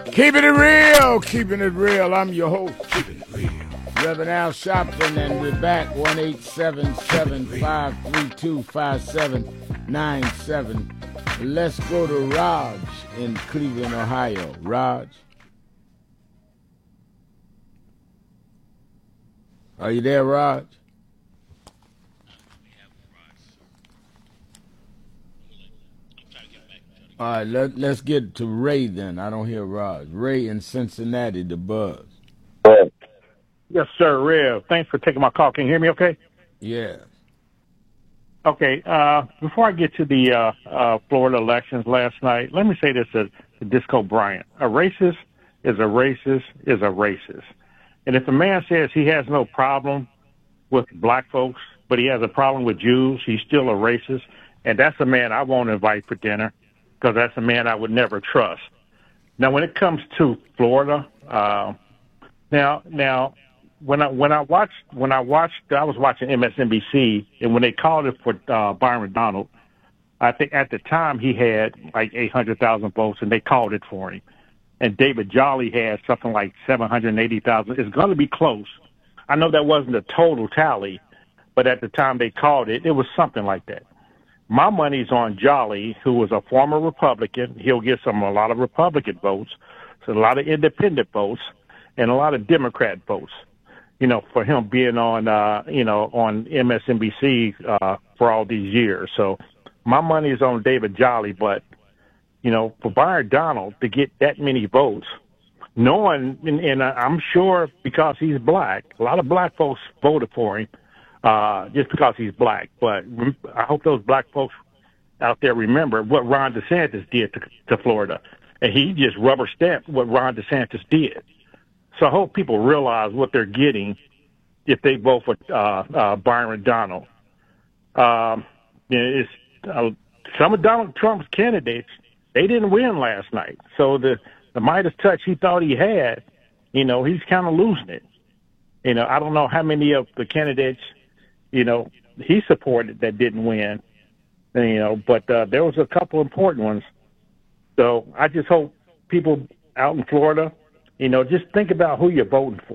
Keeping it real, keeping it real. I'm your host, keeping it real, Reverend Al Sharpton, and we're back. 1-877-532-5797. Let's go to Raj in Cleveland, Ohio. Raj, are you there, Raj? All right, let's get to Ray then. I don't hear Raj. Ray in Cincinnati, the Buzz. Yes, sir, Rev. Thanks for taking my call. Can you hear me okay? Yeah. Okay. Before I get to the Florida elections last night, let me say this to Disco Bryant. A racist is a racist is a racist. And if a man says he has no problem with black folks, but he has a problem with Jews, he's still a racist. And that's a man I won't invite for dinner because that's a man I would never trust. Now, when it comes to Florida, now, when I was watching MSNBC, and when they called it for Byron Donald, I think at the time he had like 800,000 votes, and they called it for him. And David Jolly had something like 780,000. It's going to be close. I know that wasn't a total tally, but at the time they called it, it was something like that. My money's on Jolly, who was a former Republican. He'll get a lot of Republican votes, so a lot of independent votes, and a lot of Democrat votes. You know, for him being on, on MSNBC for all these years. So my money is on David Jolly, but, for Byron Donald to get that many votes, knowing, and I'm sure because he's black, a lot of black folks voted for him just because he's black. But I hope those black folks out there remember what Ron DeSantis did to Florida. And he just rubber stamped what Ron DeSantis did. So I hope people realize what they're getting if they vote for Byron Donald. Some of Donald Trump's candidates, they didn't win last night. So the Midas touch he thought he had, he's kind of losing it. I don't know how many of the candidates, he supported that didn't win, but there was a couple important ones. So I just hope people out in Florida, just think about who you're voting for.